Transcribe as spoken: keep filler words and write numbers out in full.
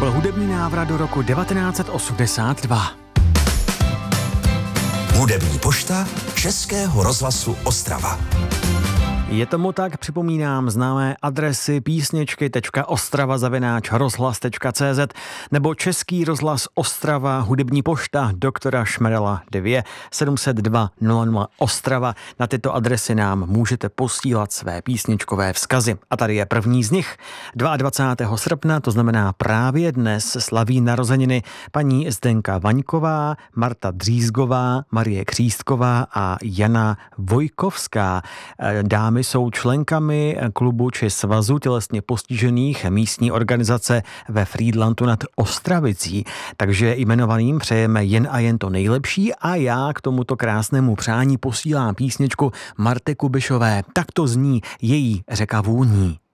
byl hudební návrat do roku devatenáct set osmdesát dva. Hudební pošta Českého rozhlasu Ostrava. Je tomu tak, připomínám známé adresy písničky tečka ostrava zavináč rozhlas tečka cé zet nebo Český rozhlas Ostrava, hudební pošta doktora Šmerela devět sedm set dva nula nula Ostrava. Na tyto adresy nám můžete posílat své písničkové vzkazy. A tady je první z nich. dvacátého druhého srpna, to znamená právě dnes, slaví narozeniny paní Zdenka Vaňková, Marta Dřízgová, Marie Křístková a Jana Vojkovská. Dámy jsou členkami klubu či svazu tělesně postižených místní organizace ve Frýdlantu nad Ostravicí. Takže jmenovaným přejeme jen a jen to nejlepší a já k tomuto krásnému přání posílám písničku Marty Kubišové. Tak to zní její Řeka vůní.